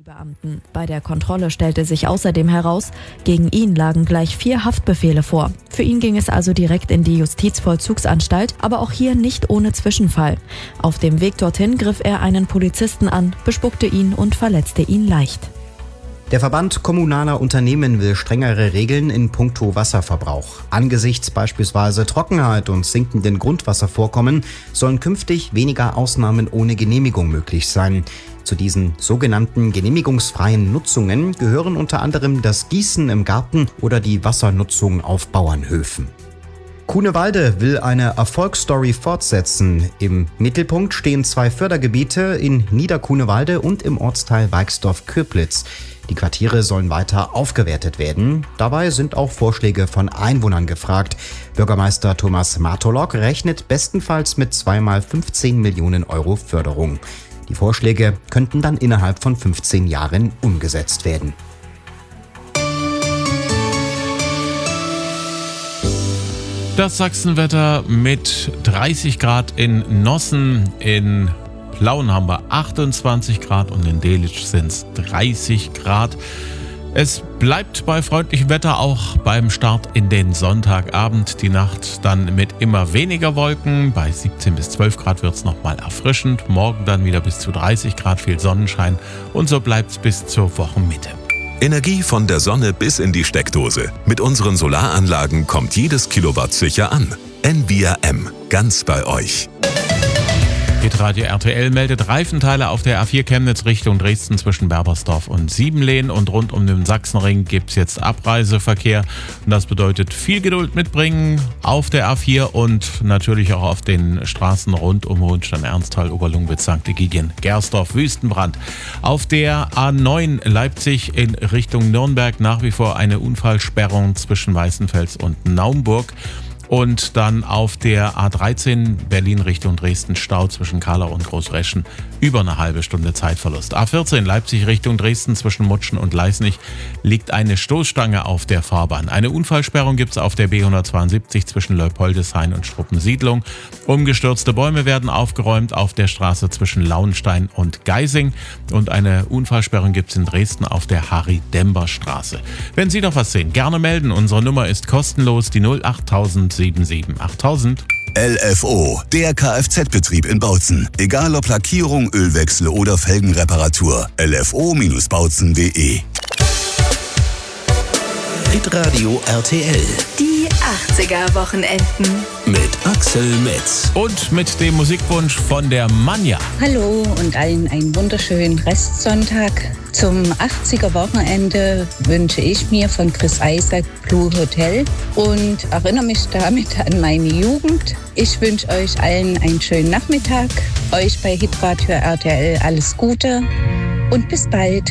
Beamten. Bei der Kontrolle stellte sich außerdem heraus, gegen ihn lagen gleich 4 Haftbefehle vor. Für ihn ging es also direkt in die Justizvollzugsanstalt, aber auch hier nicht ohne Zwischenfall. Auf dem Weg dorthin griff er einen Polizisten an, bespuckte ihn und verletzte ihn leicht. Der Verband kommunaler Unternehmen will strengere Regeln in puncto Wasserverbrauch. Angesichts beispielsweise Trockenheit und sinkenden Grundwasservorkommen sollen künftig weniger Ausnahmen ohne Genehmigung möglich sein. Zu diesen sogenannten genehmigungsfreien Nutzungen gehören unter anderem das Gießen im Garten oder die Wassernutzung auf Bauernhöfen. Kuhnewalde will eine Erfolgsstory fortsetzen. Im Mittelpunkt stehen 2 Fördergebiete in Niederkuhnewalde und im Ortsteil Weixdorf-Köblitz. Die Quartiere sollen weiter aufgewertet werden. Dabei sind auch Vorschläge von Einwohnern gefragt. Bürgermeister Thomas Martolok rechnet bestenfalls mit 2x 15 Millionen Euro Förderung. Die Vorschläge könnten dann innerhalb von 15 Jahren umgesetzt werden. Das Sachsenwetter mit 30 Grad in Nossen, in Plauen haben wir 28 Grad und in Delitzsch sind es 30 Grad. Es bleibt bei freundlichem Wetter auch beim Start in den Sonntagabend. Die Nacht dann mit immer weniger Wolken. Bei 17 bis 12 Grad wird es nochmal erfrischend. Morgen dann wieder bis zu 30 Grad, viel Sonnenschein. Und so bleibt es bis zur Wochenmitte. Energie von der Sonne bis in die Steckdose. Mit unseren Solaranlagen kommt jedes Kilowatt sicher an. Envia M. Ganz bei euch. Hitradio RTL meldet Reifenteile auf der A4 Chemnitz Richtung Dresden zwischen Berbersdorf und Siebenlehn und rund um den Sachsenring gibt es jetzt Abreiseverkehr. Und das bedeutet viel Geduld mitbringen auf der A4 und natürlich auch auf den Straßen rund um Hohenstein, Ernsthal, Oberlungwitz, St. Egidien, Gersdorf, Wüstenbrand. Auf der A9 Leipzig in Richtung Nürnberg nach wie vor eine Unfallsperrung zwischen Weißenfels und Naumburg. Und dann auf der A13 Berlin Richtung Dresden Stau zwischen Kahlau und Großreschen über eine halbe Stunde Zeitverlust. A14 Leipzig Richtung Dresden zwischen Mutschen und Leisnig liegt eine Stoßstange auf der Fahrbahn. Eine Unfallsperrung gibt es auf der B172 zwischen Leupoldeshain und Struppensiedlung. Umgestürzte Bäume werden aufgeräumt auf der Straße zwischen Lauenstein und Geising. Und eine Unfallsperrung gibt es in Dresden auf der Harry-Dember-Straße. Wenn Sie noch was sehen, gerne melden. Unsere Nummer ist kostenlos, die 08000 8000. LFO, der Kfz-Betrieb in Bautzen. Egal ob Lackierung, Ölwechsel oder Felgenreparatur. LFO-Bautzen.de. Hitradio RTL. Die 80er-Wochenenden. Mit Axel Metz. Und mit dem Musikwunsch von der Manja. Hallo und allen einen wunderschönen Restsonntag. Zum 80er-Wochenende wünsche ich mir von Chris Isaak Blue Hotel und erinnere mich damit an meine Jugend. Ich wünsche euch allen einen schönen Nachmittag. Euch bei Hitradio RTL alles Gute und bis bald.